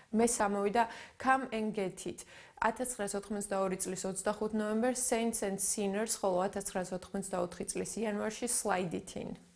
მესამე Come and Get It 1982 წლის 25 ნოემბერს Saints and Sinners, ხოლო 1984 წლის იანვარში Slide It In.